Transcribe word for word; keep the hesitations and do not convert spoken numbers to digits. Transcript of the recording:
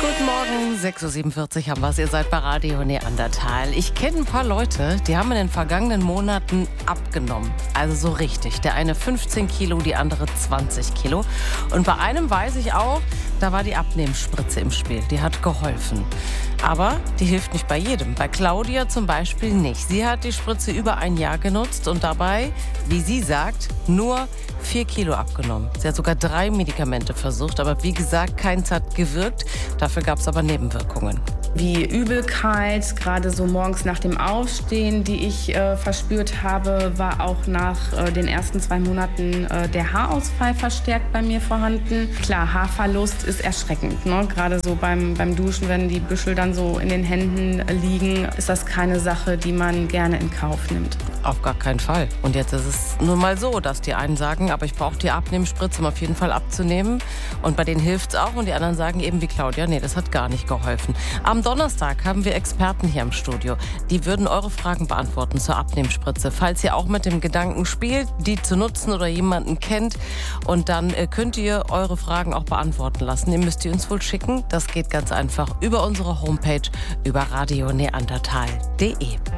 Guten Morgen, sechs Uhr siebenundvierzig haben wir es. Ihr seid bei Radio Neandertal. Ich kenne ein paar Leute, die haben in den vergangenen Monaten abgenommen. Also so richtig. Der eine fünfzehn Kilo, die andere zwanzig Kilo. Und bei einem weiß ich auch, da war die Abnehmspritze im Spiel. Die hat geholfen. Aber die hilft nicht bei jedem. Bei Claudia zum Beispiel nicht. Sie hat die Spritze über ein Jahr genutzt und dabei, wie sie sagt, nur vier Kilo abgenommen. Sie hat sogar drei Medikamente versucht, aber wie gesagt, keins hat gewirkt. Dafür gab es aber Nebenwirkungen. Wie Übelkeit, gerade so morgens nach dem Aufstehen, die ich äh, verspürt habe, war auch nach äh, den ersten zwei Monaten äh, der Haarausfall verstärkt bei mir vorhanden. Klar, Haarverlust ist erschreckend, ne? Gerade so beim, beim Duschen, wenn die Büschel dann so in den Händen liegen, ist das keine Sache, die man gerne in Kauf nimmt. Auf gar keinen Fall. Und jetzt ist es nun mal so, dass die einen sagen, aber ich brauche die Abnehmspritze, um auf jeden Fall abzunehmen. Und bei denen hilft es auch. Und die anderen sagen eben wie Claudia, nee, das hat gar nicht geholfen. Am Donnerstag haben wir Experten hier im Studio. Die würden eure Fragen beantworten zur Abnehmspritze. Falls ihr auch mit dem Gedanken spielt, die zu nutzen oder jemanden kennt. Und dann äh, könnt ihr eure Fragen auch beantworten lassen. Ihr müsst die uns wohl schicken. Das geht ganz einfach über unsere Homepage, über radio neandertal punkt de.